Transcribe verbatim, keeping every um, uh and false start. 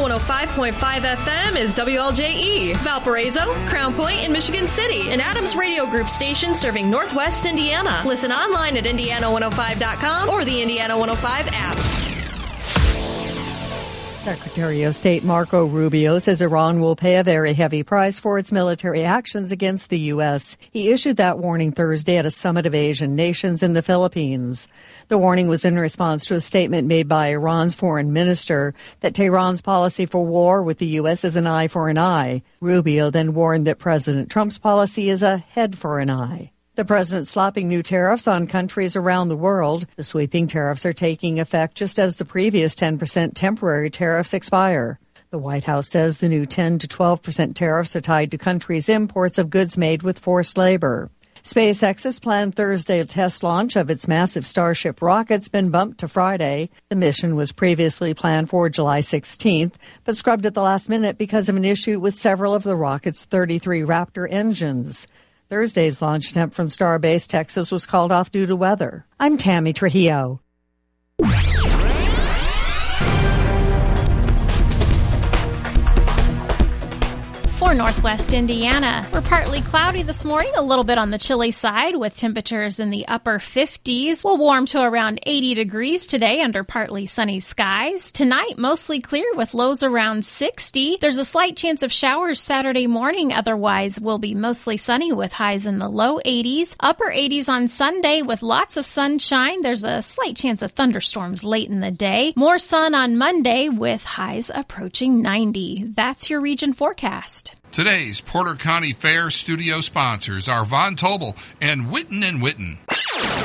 one oh five point five F M is W L J E, Valparaiso, Crown Point, and Michigan City, an Adams Radio Group station serving Northwest Indiana. Listen online at indiana one oh five dot com or the Indiana one oh five app. Secretary of State Marco Rubio says Iran will pay a very heavy price for its military actions against the U S. He issued that warning Thursday at a summit of Asian nations in the Philippines. The warning was in response to a statement made by Iran's foreign minister that Tehran's policy for war with the U S is an eye for an eye. Rubio then warned that President Trump's policy is a head for an eye. The president slapping new tariffs on countries around the world. The sweeping tariffs are taking effect just as the previous ten percent temporary tariffs expire. The White House says the new ten to twelve percent tariffs are tied to countries' imports of goods made with forced labor. SpaceX's planned Thursday test launch of its massive Starship rocket's been bumped to Friday. The mission was previously planned for July sixteenth, but scrubbed at the last minute because of an issue with several of the rocket's thirty-three Raptor engines. Thursday's launch attempt from Starbase, Texas, was called off due to weather. I'm Tammy Trujillo. For Northwest Indiana, we're partly cloudy this morning, a little bit on the chilly side with temperatures in the upper fifties. We'll warm to around eighty degrees today under partly sunny skies. Tonight, mostly clear with lows around sixty. There's a slight chance of showers Saturday morning. Otherwise, we'll be mostly sunny with highs in the low eighties. Upper eighties on Sunday with lots of sunshine. There's a slight chance of thunderstorms late in the day. More sun on Monday with highs approaching ninety. That's your region forecast. Today's Porter County Fair studio sponsors are Von Tobel and Witten and Witten.